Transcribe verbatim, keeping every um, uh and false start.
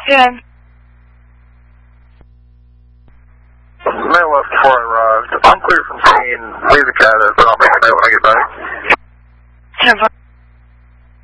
Yeah. Man left before I arrived. I'm clear from scene. Leave the cat open. I'll make a note when I